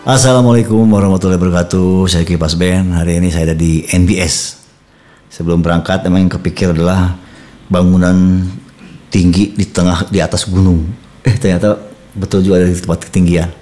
Assalamualaikum warahmatullahi wabarakatuh. Saya Kipas Ben. Hari ini saya ada di NBS. Sebelum berangkat, emang yang kepikir adalah bangunan tinggi di atas gunung. Ternyata betul juga ada di tempat ketinggian.